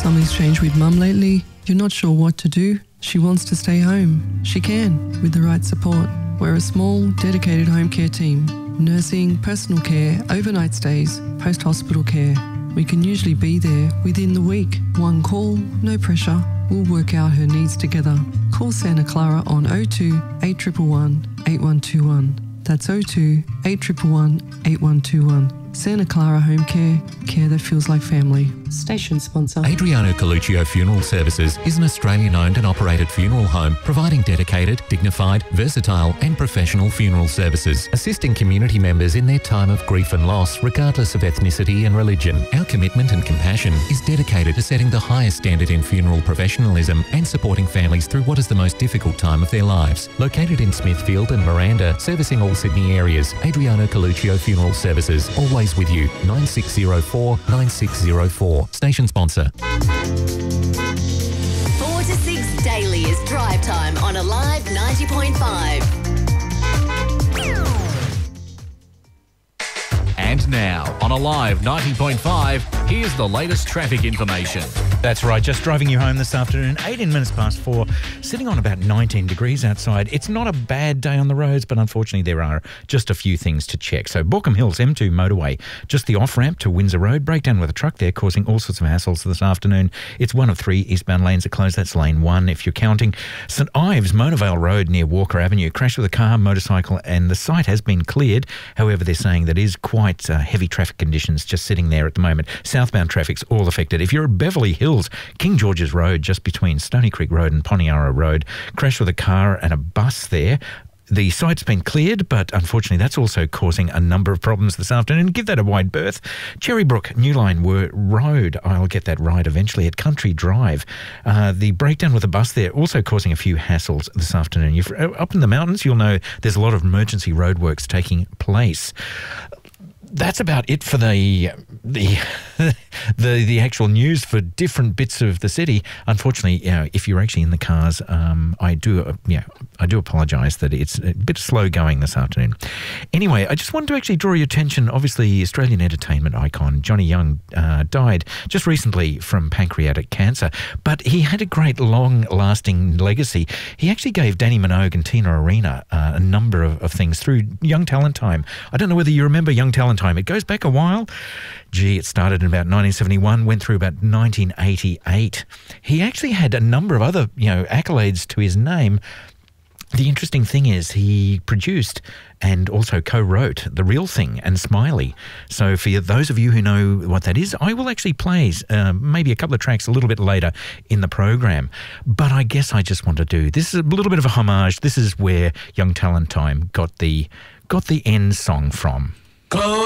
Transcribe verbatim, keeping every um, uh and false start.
Something's changed with Mum lately. You're not sure what to do? She wants to stay home. She can, with the right support. We're a small, dedicated home care team. Nursing, personal care, overnight stays, post-hospital care. We can usually be there within the week. One call, no pressure. We'll work out her needs together. Call Santa Clara on oh two, eight one one, eight one two one. That's oh two, eight one one, eight one two one. Santa Clara Home Care, care that feels like family. Station sponsor. Adriano Coluccio Funeral Services is an Australian-owned and operated funeral home providing dedicated, dignified, versatile and professional funeral services, assisting community members in their time of grief and loss regardless of ethnicity and religion. Our commitment and compassion is dedicated to setting the highest standard in funeral professionalism and supporting families through what is the most difficult time of their lives. Located in Smithfield and Miranda, servicing all Sydney areas, Adriano Coluccio Funeral Services, always with you. nine six zero four, nine six zero four. Station sponsor. four to six daily is drive time on Alive ninety point five. And now, on Alive ninety point five, here's the latest traffic information. That's right, just driving you home this afternoon, eighteen minutes past four, sitting on about nineteen degrees outside. It's not a bad day on the roads, but unfortunately there are just a few things to check. So Baulkham Hills M two motorway, just the off-ramp to Windsor Road, breakdown with a truck there causing all sorts of hassles this afternoon. It's one of three eastbound lanes are closed. That's lane one if you're counting. St Ives, Monavale Road near Walker Avenue, crash with a car, motorcycle, and the site has been cleared. However, they're saying that is quite uh, heavy traffic conditions just sitting there at the moment. Southbound traffic's all affected. If you're at Beverly Hills, King George's Road, just between Stony Creek Road and Poniara Road, crash with a car and a bus there. The site's been cleared, but unfortunately that's also causing a number of problems this afternoon. Give that a wide berth. Cherrybrook, New Line Road, I'll get that right eventually, at Country Drive. Uh, the breakdown with the bus there also causing a few hassles this afternoon. You're up in the mountains, you'll know there's a lot of emergency roadworks taking place. That's about it for the the the the actual news for different bits of the city. Unfortunately, you know, if you're actually in the cars, um, I do uh, yeah I do apologise that it's a bit slow going this afternoon. Anyway, I just wanted to actually draw your attention. Obviously, Australian entertainment icon Johnny Young uh, died just recently from pancreatic cancer, but he had a great long-lasting legacy. He actually gave Danny Minogue and Tina Arena uh, a number of, of things through Young Talent Time. I don't know whether you remember Young Talent Time. It goes back a while. Gee, it started in about nineteen seventy-one, went through about nineteen eighty-eight. He actually had a number of other, you know, accolades to his name. The interesting thing is he produced and also co-wrote The Real Thing and Smiley. So for those of you who know what that is, I will actually play uh, maybe a couple of tracks a little bit later in the program. But I guess I just want to do, this is a little bit of a homage. This is where Young Talent Time got the, got the end song from. Close